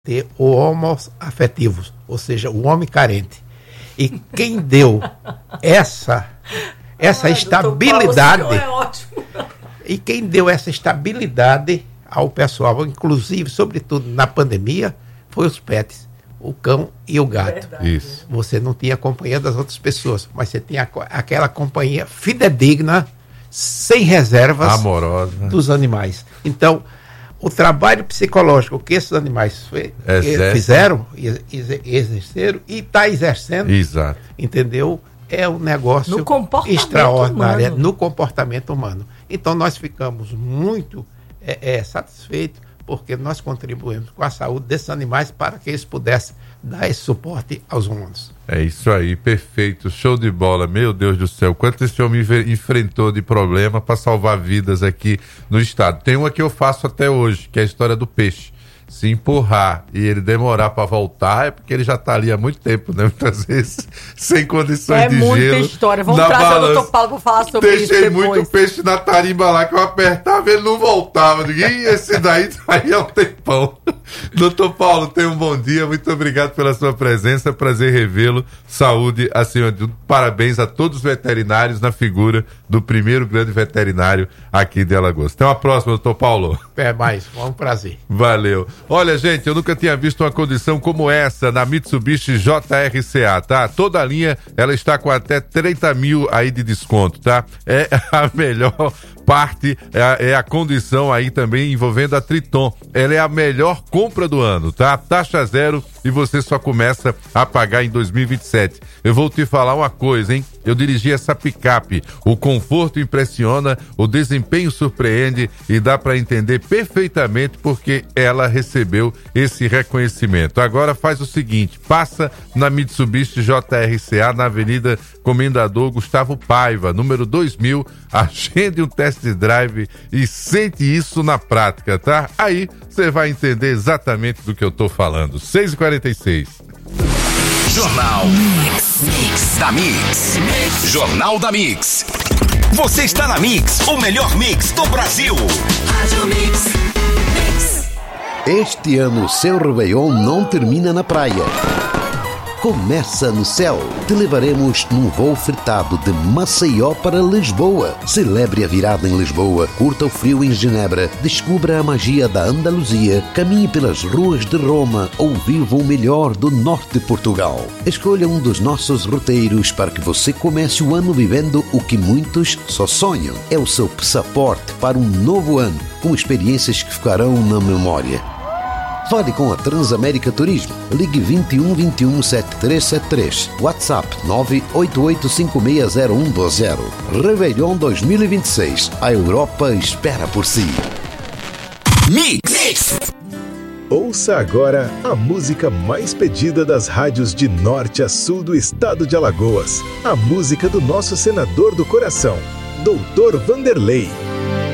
ter o homo afetivos, ou seja, o homem carente. E quem deu essa estabilidade, Paulo, é ótimo. E quem deu essa estabilidade ao pessoal, inclusive, sobretudo na pandemia, foi os pets, o cão e o gato. Verdade. Isso. Você não tinha companhia das outras pessoas, mas você tinha aquela companhia fidedigna, sem reservas, Amorosa. dos animais. Então, o trabalho psicológico que esses animais fizeram, exerceram e está exercendo, Exato. entendeu? É um negócio No comportamento extraordinário, humano. no comportamento humano. Então, nós ficamos muito satisfeitos porque nós contribuímos com a saúde desses animais para que eles pudessem dar esse suporte aos humanos. É isso aí, perfeito, show de bola, meu Deus do céu, quanto esse homem enfrentou de problema para salvar vidas aqui no estado. Tem uma que eu faço até hoje, que é a história do peixe. Se empurrar e ele demorar para voltar, é porque ele já está ali há muito tempo, né? Muitas vezes, sem condições de gelo. É muita história. Vamos trazer o Dr. Paulo para falar sobre isso Deixei depois. muito peixe na tarimba lá, que eu apertava e ele não voltava. E esse daí há um tempão. Doutor Paulo, tenha um bom dia. Muito obrigado pela sua presença. Prazer revê-lo. Saúde, acima de tudo. Parabéns a todos os veterinários na figura do primeiro grande veterinário aqui de Alagoas. Até uma próxima, doutor Paulo. É mais, foi um prazer. Valeu. Olha, gente, eu nunca tinha visto uma condição como essa na Mitsubishi JRCA, tá? Toda a linha, ela está com até 30 mil aí de desconto, tá? É a melhor parte, é a condição aí também envolvendo a Triton. Ela é a melhor compra do ano, tá? Taxa zero e você só começa a pagar em 2027. Eu vou te falar uma coisa, hein? Eu dirigi essa picape. O conforto impressiona, o desempenho surpreende e dá para entender perfeitamente porque ela recebeu esse reconhecimento. Agora faz o seguinte, passa na Mitsubishi JRCA na Avenida Comendador Gustavo Paiva, número 2000, agende um test drive e sente isso na prática, tá? Aí você vai entender exatamente do que eu tô falando. 6h46. Jornal Mix da Mix. Jornal da Mix. Você está na Mix, o melhor mix do Brasil. Rádio Mix. Este ano, seu Réveillon não termina na praia. Começa no céu. Te levaremos num voo fretado de Maceió para Lisboa. Celebre a virada em Lisboa, curta o frio em Genebra, descubra a magia da Andaluzia, caminhe pelas ruas de Roma ou viva o melhor do norte de Portugal. Escolha um dos nossos roteiros para que você comece o ano vivendo o que muitos só sonham. É o seu passaporte para um novo ano, com experiências que ficarão na memória. Fale com a Transamérica Turismo. Ligue 21 21 7373. WhatsApp 988560120. Réveillon 2026. A Europa espera por si. Mix. Ouça agora a música mais pedida das rádios de norte a sul do estado de Alagoas. A música do nosso senador do coração, Dr. Vanderlei.